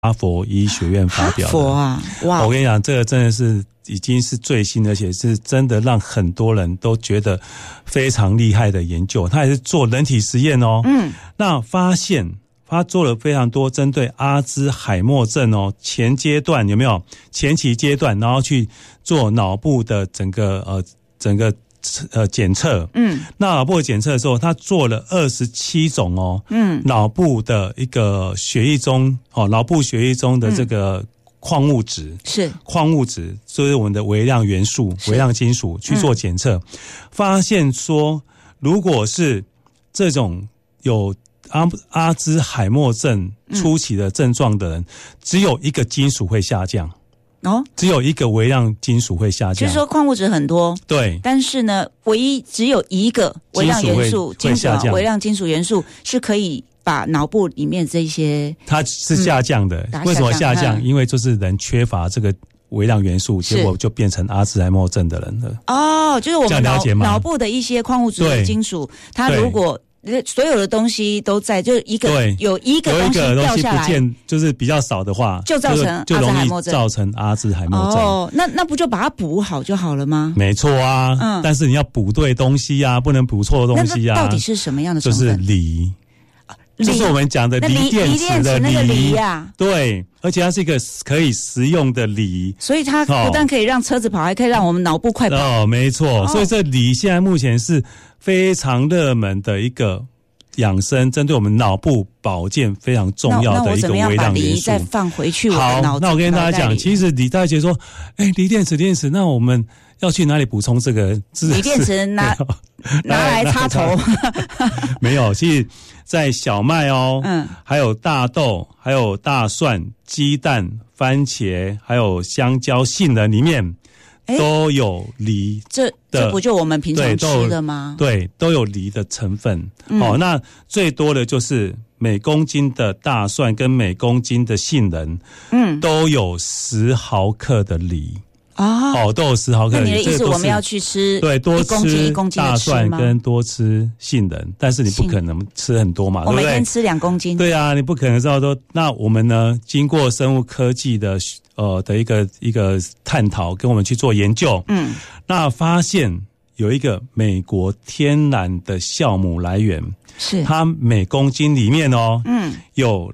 哈佛医学院发表的。 哈佛啊，哇！ 我跟你讲，这个真的是已经是最新，而且是真的让很多人都觉得非常厉害的研究。他也是做人体实验哦，那发现他做了非常多针对阿兹海默症哦前阶段有没有前期阶段，然后去做脑部的整个检测，那脑部的检测的时候，他做了27种哦，脑部的一个血液中脑部血液中的这个矿物质，就是我们的微量元素、微量金属去做检测，发现说，如果是这种有阿兹海默症初期的症状的人，只有一个金属会下降。只有一个微量金属会下降， 就是说矿物质很多， 对， 但是呢，唯一只有一个微量元素，金属微量金属元素是可以把脑部里面这些， 它是下降的。为什么下降？因为就是人缺乏这个微量元素，结果就变成阿兹海默症的人了。 就是我们脑部的一些矿物质的金属，它如果所有的东西都在，就有一个东西掉下来，不见就是比较少的话， 就造成阿兹海默症， 造成阿兹海默症。 那不就把它补好就好了吗？ 没错啊，但是你要补对东西啊，不能补错东西啊。 那到底是什么样的成分？ 就是锂，就是我们讲的锂电池的那个锂啊。 对，而且它是一个可以食用的锂， 所以它不但可以让车子跑，还可以让我们脑部快跑。 没错。所以这锂现在目前是非常热门的一个养生，针对我们脑部保健非常重要的一个微量元素。那我怎么样把锂再放回去我的脑子？ 好，那我跟大家讲，其实李大姐说，锂电池，那我们要去哪里补充这个？ 锂电池拿来插头？ 没有，其实在小麦还有大豆，还有大蒜、鸡蛋、番茄，还有香蕉、杏仁里面。都有锂，这不就我们平常吃的吗？ 对，都有锂的成分。那最多的就是每公斤的大蒜跟每公斤的杏仁，都有10毫克的锂。都有10毫克的锂。 那你的意思我们要去吃多吃 1公斤大蒜跟多吃杏仁，但是你不可能吃很多嘛，对不对？ 我每天吃2公斤。 对啊，你不可能知道说，那我们呢，经过生物科技的一个探讨，跟我们去做研究，那发现有一个美国天然的酵母来源，是它每公斤里面有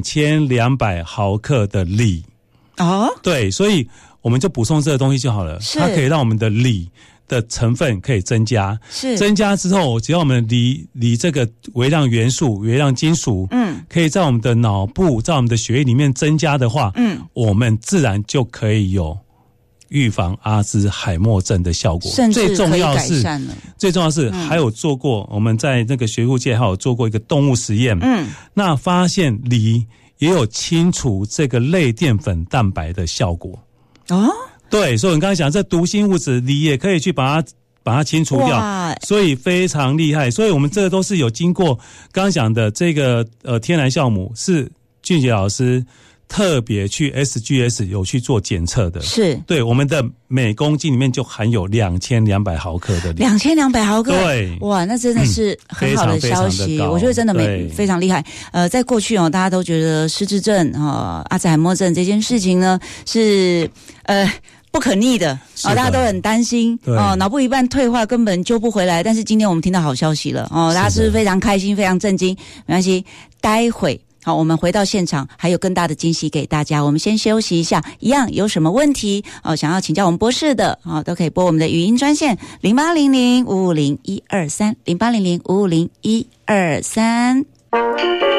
2200毫克的锂。对，所以我们就补充这个东西就好了，它可以让我们的锂的成分可以增加，增加之后，只要我们锂这个微量元素、微量金属，可以在我们的脑部、在我们的血液里面增加的话，我们自然就可以有预防阿兹海默症的效果。 甚至可以改善了。 最重要是还有做过，我们在那个学术界还有做过一个动物实验，那发现锂也有清除这个类淀粉蛋白的效果。对，所以我们刚才讲这毒性物质，锂也可以去把它清除掉，所以非常厉害。所以我们这个都是有经过刚刚讲的这个天然酵母，是俊杰老师特别去 SGS 有去做检测的。是，对，我们的每公斤里面就含有2200毫克的锂。 2200毫克， 对， 哇，那真的是很好的消息。我觉得真的非常厉害。在过去大家都觉得失智症阿兹海默症这件事情呢是不可逆的大家都很担心脑部一半退化根本救不回来。但是今天我们听到好消息了大家是非常开心，非常震惊。没关系，待会好，我们回到现场，还有更大的惊喜给大家。我们先休息一下，一样有什么问题想要请教我们博士的都可以拨我们的语音专线0800550123 0800550123。